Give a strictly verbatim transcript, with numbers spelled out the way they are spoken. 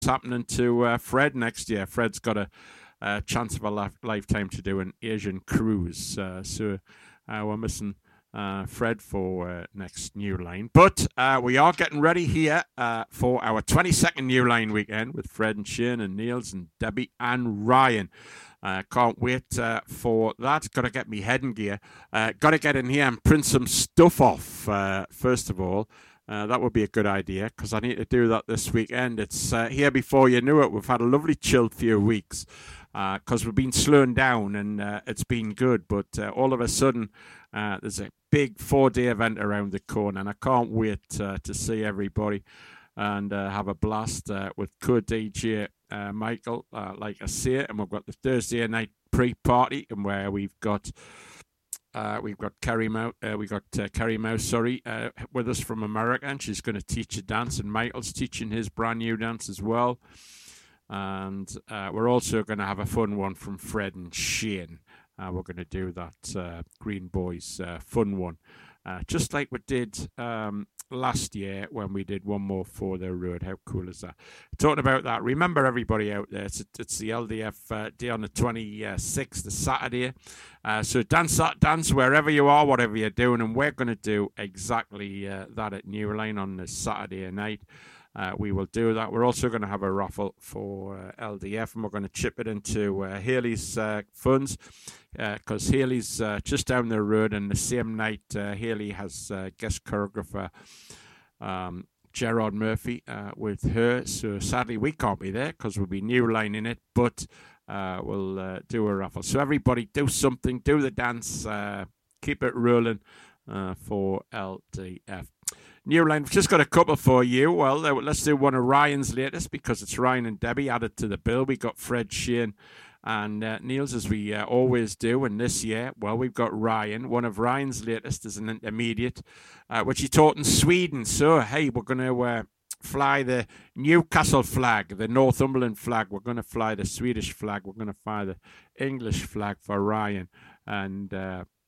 happening to uh, Fred next year. Fred's got a, a chance of a li- lifetime to do an Asian cruise. Uh, so uh, we're missing uh, Fred for uh, next New Line. But uh, we are getting ready here uh, for our twenty-second New Line weekend with Fred and Shane and Niels and Debbie and Ryan. Uh, can't wait uh, for that. Got to get me head in gear. Uh, got to get in here and print some stuff off, uh, first of all. Uh, that would be a good idea because I need to do that this weekend. It's uh, here before you knew it. We've had a lovely chilled few weeks because uh, we've been slowing down and uh, it's been good. But uh, all of a sudden, uh, there's a big four-day event around the corner and I can't wait uh, to see everybody and uh, have a blast uh, with co-D J uh, Michael, uh, like I say. And we've got the Thursday night pre-party and where we've got... Uh, we've got Carrie Mouse, uh, we got uh, Carrie Mouse, sorry, uh, with us from America, and she's going to teach a dance, and Michael's teaching his brand new dance as well. And uh, we're also going to have a fun one from Fred and Shane. Uh, we're going to do that uh, Green Boys uh, fun one, uh, just like we did um, last year when we did One More for the Road. How cool is that? Talking about that, remember everybody out there, it's, it's the L D F uh, day on the twenty-sixth, the Saturday. Uh, so dance that dance wherever you are, whatever you're doing, and we're going to do exactly uh, that at New Line on this Saturday night. Uh, we will do that. We're also going to have a raffle for uh, L D F, and we're going to chip it into uh, Haley's uh, funds because uh, Haley's uh, just down the road, and the same night uh, Haley has uh, guest choreographer um, Gerard Murphy uh, with her. So sadly we can't be there because we'll be New Line in it, but uh, we'll uh, do a raffle. So everybody do something, do the dance, uh, keep it rolling uh, for L D F. New Line, we've just got a couple for you. Well, let's do one of Ryan's latest because it's Ryan and Debbie added to the bill. We got Fred, Shane, and uh, Niels as we uh, always do. And this year, well, we've got Ryan. One of Ryan's latest is an intermediate, uh, which he taught in Sweden. So, hey, we're going to uh, fly the Newcastle flag, the Northumberland flag. We're going to fly the Swedish flag. We're going to fly the English flag for Ryan. And uh,